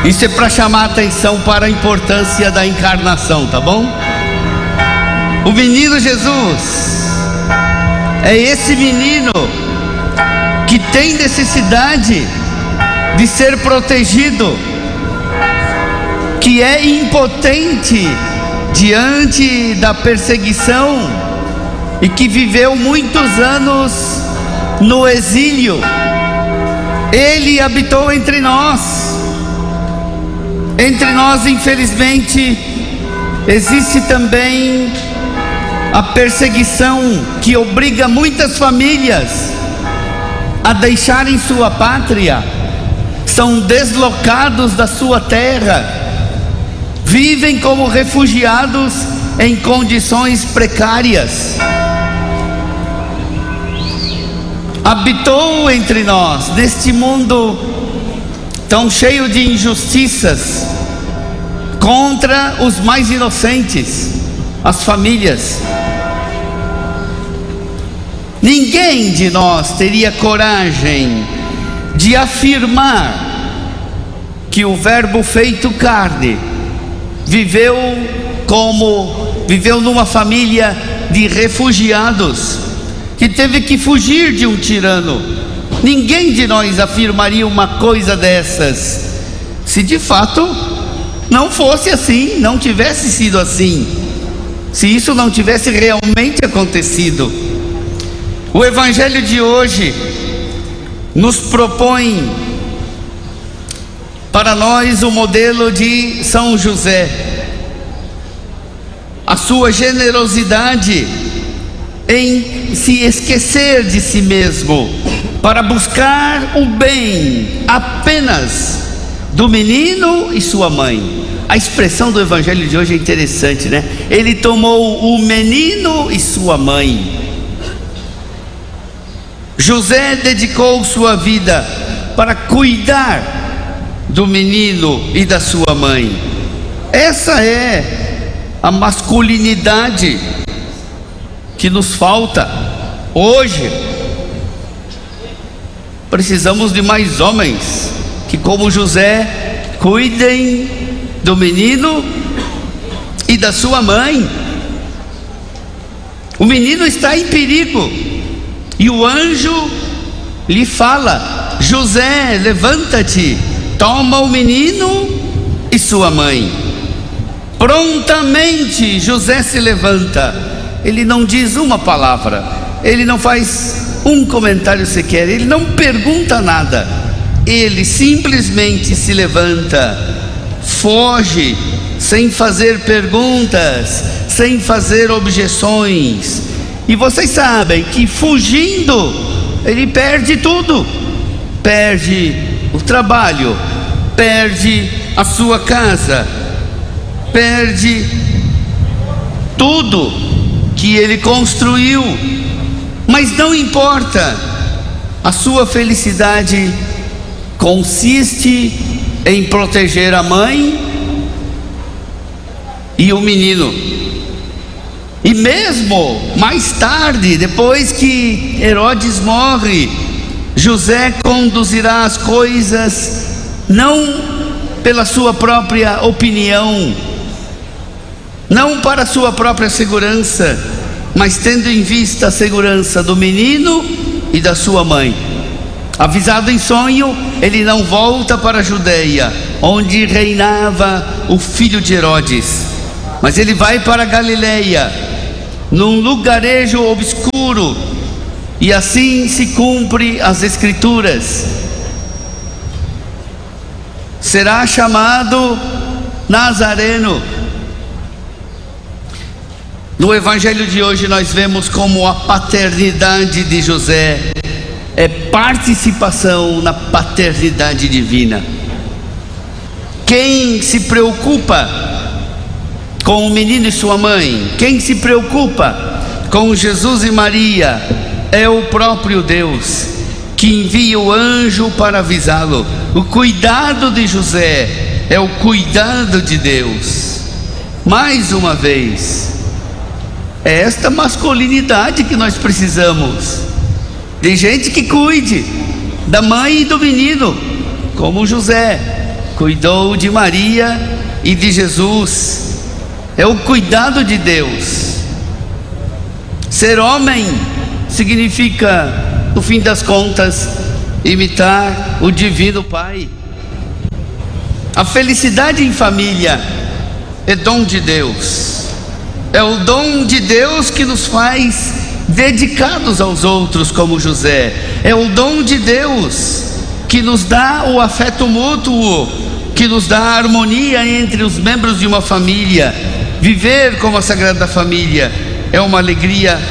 Isso é para chamar a atenção para a importância da encarnação, tá bom? O menino Jesus é esse menino que tem necessidade de ser protegido, que é impotente diante da perseguição e que viveu muitos anos no exílio. Ele habitou entre nós. Entre nós, infelizmente, existe também a perseguição que obriga muitas famílias a deixarem sua pátria. São deslocados da sua terra, vivem como refugiados em condições precárias. Habitou entre nós, neste mundo tão cheio de injustiças, contra os mais inocentes, as famílias. Ninguém de nós teria coragem de afirmar que o Verbo feito carne viveu numa família de refugiados, que teve que fugir de um tirano. Ninguém de nós afirmaria uma coisa dessas, se de fato não fosse assim, não tivesse sido assim, se isso não tivesse realmente acontecido. O Evangelho de hoje nos propõe para nós o modelo de São José, a sua generosidade em se esquecer de si mesmo para buscar o bem apenas do menino e sua mãe. A expressão do Evangelho de hoje é interessante, né? Ele tomou o menino e sua mãe. José dedicou sua vida para cuidar do menino e da sua mãe. Essa é a masculinidade que nos falta hoje. Precisamos de mais homens que, como José, cuidem do menino e da sua mãe. O menino está em perigo e o anjo lhe fala: José, levanta-te, toma o menino e sua mãe. Prontamente José se levanta. Ele não diz uma palavra, ele não faz um comentário sequer, ele não pergunta nada, ele simplesmente se levanta, foge, sem fazer perguntas, sem fazer objeções. E vocês sabem que fugindo ele perde tudo, perde o trabalho, perde a sua casa, perde tudo que ele construiu. Mas não importa, a sua felicidade consiste em proteger a mãe e o menino. E mesmo mais tarde, depois que Herodes morre, José conduzirá as coisas não pela sua própria opinião, não para a sua própria segurança, mas tendo em vista a segurança do menino e da sua mãe. Avisado em sonho, ele não volta para a Judeia, onde reinava o filho de Herodes, mas ele vai para a Galileia, num lugarejo obscuro, e assim se cumpre as Escrituras. Será chamado Nazareno. No Evangelho de hoje nós vemos como a paternidade de José é participação na paternidade divina. Quem se preocupa com o menino e sua mãe, quem se preocupa com Jesus e Maria, é o próprio Deus, que envia o anjo para avisá-lo. O cuidado de José é o cuidado de Deus. Mais uma vez, é esta masculinidade que nós precisamos, de gente que cuide da mãe e do menino, como José, cuidou de Maria e de Jesus. É o cuidado de Deus. Ser homem significa, no fim das contas, imitar o Divino Pai. A felicidade em família é dom de Deus. É o dom de Deus que nos faz dedicados aos outros, como José. É o dom de Deus que nos dá o afeto mútuo, que nos dá a harmonia entre os membros de uma família. Viver como a Sagrada Família é uma alegria